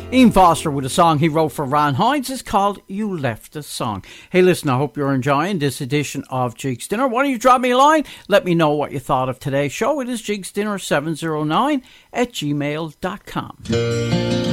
Ian Foster with a song he wrote for Ron Hines. It's called You Left a Song. Hey, listen, I hope you're enjoying this edition of Jig's Dinner. Why don't you drop me a line? Let me know what you thought of today's show. It is jigsdinner709 @gmail.com.